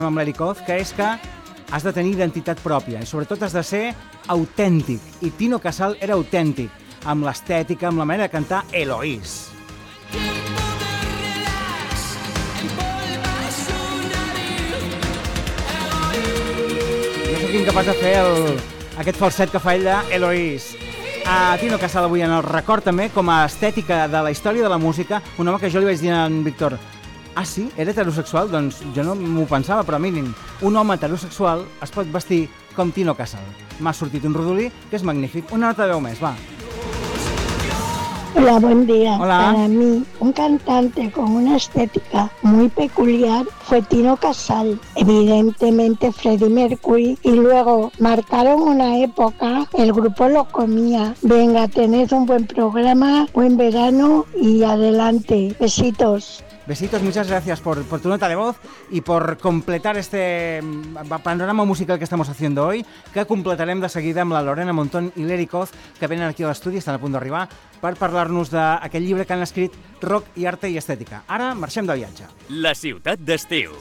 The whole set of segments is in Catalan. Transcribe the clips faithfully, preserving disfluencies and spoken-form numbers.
amb l'Eric Oz, que és que has de tenir identitat pròpia i sobretot has de ser autèntic. I Tino Casal era autèntic, amb l'estètica, amb la manera de cantar Eloís. Jo sóc incapaç de fer el, aquest falset que fa ell d'Eloís. A Tino Casal avui en el record també com a estètica de la història de la música, un home que jo li vaig dir a en Víctor: ah, sí? Era heterosexual? Doncs jo no m'ho pensava, però mínim, un home heterosexual es pot vestir com Tino Casal. M'ha sortit un rodolí que és magnífic. Una nota de veu més, va. Hola, buen día. Hola. Para mí, un cantante con una estética muy peculiar fue Tino Casal. Evidentemente Freddie Mercury, y luego marcaron una época, el grupo Lo Comía. Venga, tened un buen programa, buen verano y adelante. Besitos. Besitos, muchas gracias por, por tu nota de voz y por completar este panorama musical que estamos haciendo hoy, que completarem de seguida amb la Lorena Montón i l'Eric Oz, que venen aquí a l'estudi, estan a punt d'arribar, per parlar-nos d'aquest llibre que han escrit Rock i Arte i Estètica. Ara marxem de viatge. La ciutat d'estiu.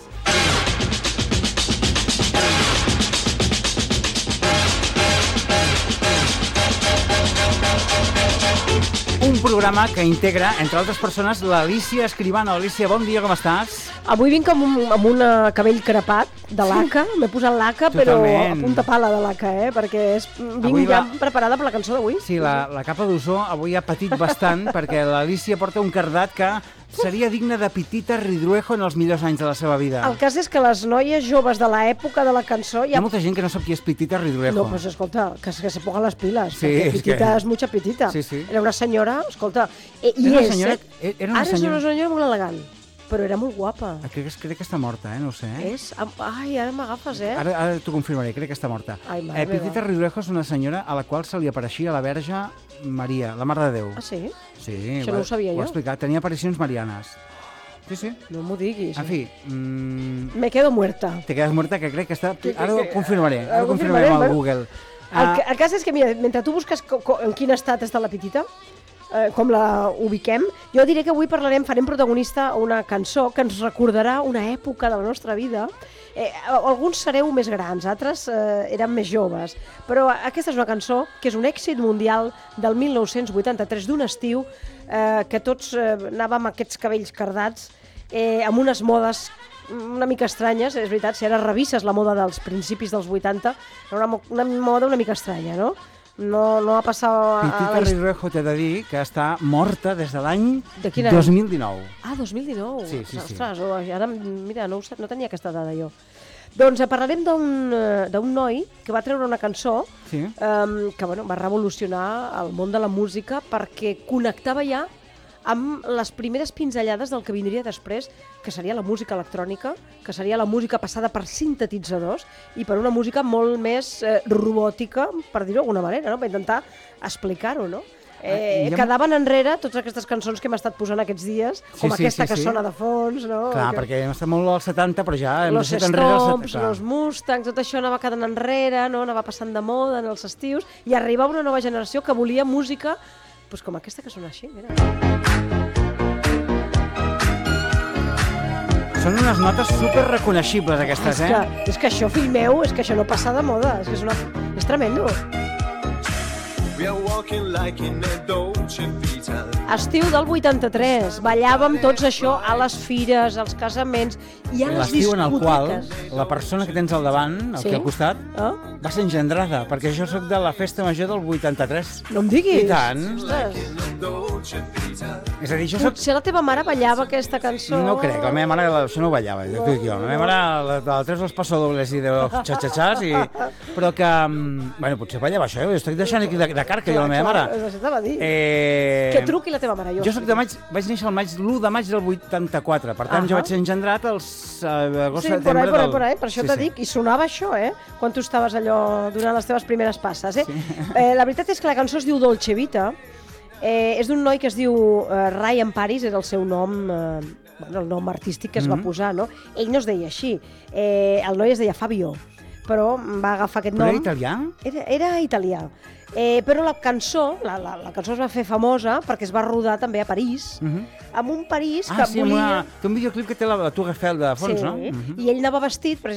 Un programa que integra, entre altres persones, l'Alícia Escribano. Alícia, bon dia, com estàs? Avui vinc amb un, amb un cabell crepat de laca, m'he posat laca, però a punta pala de laca, eh? Perquè és, vinc avui ja la... preparada per la cançó d'avui. Sí, la, la capa d'ozó avui ha patit bastant, perquè l'Alícia porta un cardat que seria digne de Pitita Ridruejo en els millors anys de la seva vida. El cas és que les noies joves de l'època de la cançó... Ja... Hi ha molta gent que no sap qui és Pitita Ridruejo. No, doncs escolta, que, que se pongan les piles, sí, perquè Pitita és, que... és mucha Pitita. Sí, sí. Era una senyora, escolta... Eh, era, una senyora, eh? era una Ara senyora... és una senyora molt elegant, però era molt guapa. Crec, crec que està morta, eh? No ho sé. Eh? És... Ai, ara m'agafes, eh? Ara, ara t'ho confirmaré, crec que està morta. Ai, eh, Pitita Ridruejo és una senyora a la qual se li apareixia la Verge Maria, la Mare de Déu. Ah, sí? Sí. Això no ho sabia jo. Ho ha explicat, tenia aparicions marianes. Sí, sí. No m'ho diguis. En fi... Mmm... Me quedo muerta. Te quedes muerta, que crec que està... Ara ho confirmaré, ara ho confirmaré confirmarem al Google. El, el cas és que, mira, mentre tu busques en quin estat està la Pitita, eh, com la ubiquem, jo diré que avui parlarem, farem protagonista una cançó que ens recordarà una època de la nostra vida. Eh, alguns sereu més grans, altres eh, eren més joves, però aquesta és una cançó que és un èxit mundial del mil nou-cents vuitanta-tres, d'un estiu eh, que tots eh, anàvem amb aquests cabells cardats, eh, amb unes modes una mica estranyes, és veritat, si ara revises la moda dels principis dels vuitanta, era una, una moda una mica estranya, no? No, no va passar... Pitita a... Ridruejo t'he de dir que està morta des de l'any de dos mil dinou. Ah, dos mil dinou? Sí, sí, sí. Ostres, oh, ara, mira, no, no tenia aquesta dada jo. Doncs parlarem d'un noi que va treure una cançó sí. um, que bueno, va revolucionar el món de la música perquè connectava ja amb les primeres pinzellades del que vindria després, que seria la música electrònica, que seria la música passada per sintetitzadors i per una música molt més eh, robòtica, per dir-ho d'alguna manera, no? Per intentar explicar-ho, no? Eh, ha... Quedaven enrere totes aquestes cançons que hem estat posant aquests dies, com sí, sí, aquesta sí, que sí. sona de fons, no? Clar, que... perquè hem estat molt als setanta, però ja hem los deixat enrere els Stones, setanta. Los Mustangs, tot això anava quedant enrere, no? Anava passant de moda en els estius, i arribava una nova generació que volia música pues com aquesta que sona així, mira. Són unes notes super reconeixibles, aquestes, és eh? Que, és que això, fill meu, és que això no passa de moda, és que és, una... és tremendo. Estiu del vuitanta-tres, ballàvem tots això a les fires, als casaments i a les l'estiu en el qual discoteques. la persona que tens al davant, aquí sí? al costat, oh? va ser engendrada, perquè jo sóc de la festa major del vuitanta-tres. No em diguis! I tant! Ostres. És a dir, jo soc... Potser la teva mare ballava aquesta cançó... No crec, la meva mare això no ho ballava, jo dic jo. La meva mare, la, la tres dels passadobles i de xatxatxats, i... però que... Bueno, potser ballava això, jo estic deixant aquí de, de carca, jo, la meva mare. Clar, això t'ha de dir. Eh... Que truqui la teva mare, jo. Jo soc de maig, vaig néixer el maig, l'u de maig del vuitanta-quatre, per tant, uh -huh. jo vaig ser engendrat els uh, agost, sí, setembre por ahí, del... por ahí, per això sí, t'ho sí. dic, i sonava això, eh? Quan tu estaves allò donant les teves primeres passes, eh? Sí. eh la veritat és que la cançó es diu Dolce Vita, eh, és d'un noi que es diu eh, Ryan Paris, era el seu nom, eh, bueno, el nom artístic que es mm -hmm. va posar, no? Ell no es deia així, eh, el noi es deia Fabio, però va agafar aquest però nom... era italià? Era, era italià. Eh, però la cançó, la, la, la cançó es va fer famosa perquè es va rodar també a París, uh -huh. amb un París ah, que sí, volia... Una... Té un videoclip que té la, la Tour Eiffel de fons, sí. no? Uh -huh. I ell anava vestit,